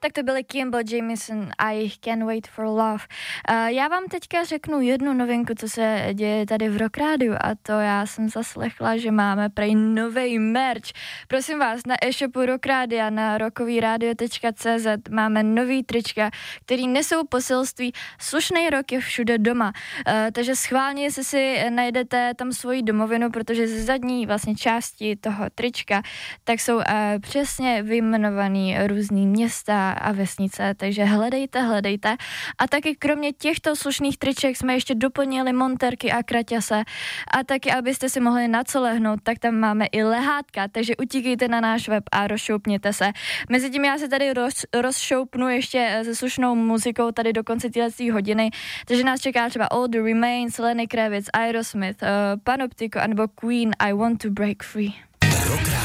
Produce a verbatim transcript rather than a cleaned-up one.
Tak to byly Kimball Jameson I Can't Wait for Love. Uh, já vám teďka řeknu jednu novinku, co se děje tady v Rock Rádiu, a to já jsem zaslechla, že máme prej novej merch. Prosím vás, na e-shopu Rock Rádia na rockovyradio tečka cé zet máme nový trička, který nesou poselství slušnej rock je všude doma. Uh, takže schválně, jestli si najdete tam svoji domovinu, protože ze zadní vlastně části toho trička, tak jsou uh, přesně vyjmenovaný různý města a vesnice, takže hledejte, hledejte. A taky kromě těchto slušných triček jsme ještě doplnili montérky a kraťase a taky, abyste si mohli na co lehnout, tak tam máme i lehátka, takže utíkejte na náš web a rozšoupněte se. Mezitím já se tady roz, rozšoupnu ještě se slušnou muzikou tady do konce této hodiny, takže nás čeká třeba All the Remains, Lenny Kravitz, Aerosmith, uh, Panoptico anebo Queen, I Want to Break Free.